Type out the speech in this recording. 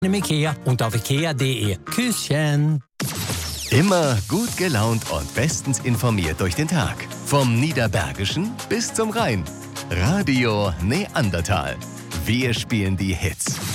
im Ikea und auf ikea.de. Küsschen. Immer gut gelaunt und bestens informiert durch den Tag. Vom Niederbergischen bis zum Rhein. Radio Neandertal. Wir spielen die Hits.